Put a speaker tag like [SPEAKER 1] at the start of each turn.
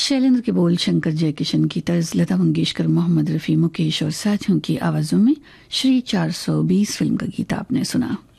[SPEAKER 1] शैलेंद्र के बोल शंकर जयकिशन की तर्ज, लता मंगेशकर, मोहम्मद रफ़ी, मुकेश और साथियों की आवाज़ों में श्री 420 फिल्म का गीत आपने सुना।